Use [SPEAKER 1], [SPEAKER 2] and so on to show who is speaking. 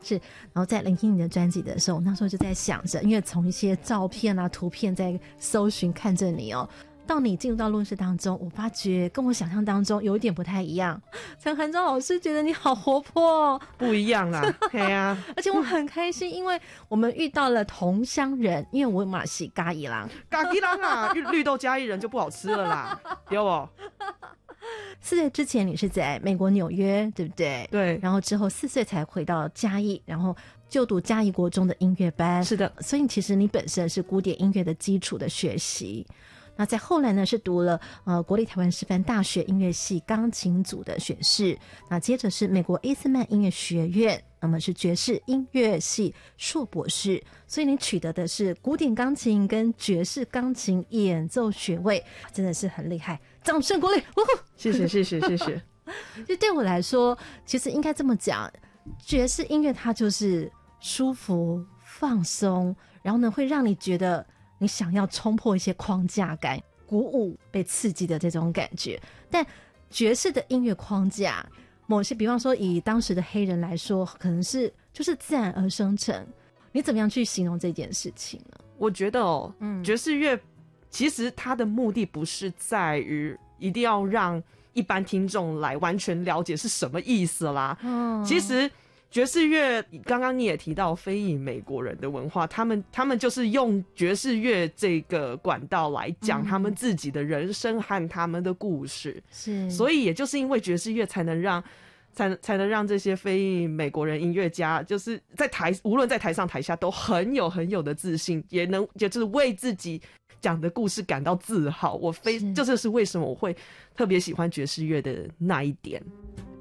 [SPEAKER 1] 是，然后在聆听你的专辑的时候，那时候就在想着，因为从一些照片啊、图片在搜寻看着你哦，到你进入到录音室当中，我发觉跟我想象当中有一点不太一样。陈涵章老师觉得你好活泼哦，
[SPEAKER 2] 不一样啦，对啊，
[SPEAKER 1] 而且我很开心，因为我们遇到了同乡人，因为我嘛是嘉义人，
[SPEAKER 2] 嘎吉郎啊，绿豆嘉义人就不好吃了啦，有不
[SPEAKER 1] ？4岁之前你是在美国纽约，对不对？
[SPEAKER 2] 对，
[SPEAKER 1] 然后之后4岁才回到嘉义，然后就读嘉义国中的音乐班。
[SPEAKER 2] 是的，
[SPEAKER 1] 所以其实你本身是古典音乐的基础的学习。那在后来呢，是读了国立台湾师范大学音乐系钢琴组的学士，那接着是美国伊斯曼音乐学院，那么是爵士音乐系硕博士，所以你取得的是古典钢琴跟爵士钢琴演奏学位，真的是很厉害，掌声鼓励！
[SPEAKER 2] 谢谢谢谢谢谢。
[SPEAKER 1] 就对我来说，其实应该这么讲，爵士音乐它就是舒服放松，然后呢会让你觉得你想要冲破一些框架感，鼓舞被刺激的这种感觉。但爵士的音乐框架，某些比方说以当时的黑人来说，可能是就是自然而生成。你怎么样去形容这件事情呢？
[SPEAKER 2] 我觉得爵士乐其实它的目的不是在于一定要让一般听众来完全了解是什么意思啦。其实爵士乐刚刚你也提到非裔美国人的文化，他们就是用爵士乐这个管道来讲他们自己的人生和他们的故事。
[SPEAKER 1] 是，
[SPEAKER 2] 所以也就是因为爵士乐才能让这些非裔美国人音乐家，就是无论在台上台下都很有的自信，也就是为自己讲的故事感到自豪。这是为什么我会特别喜欢爵士乐的那一点。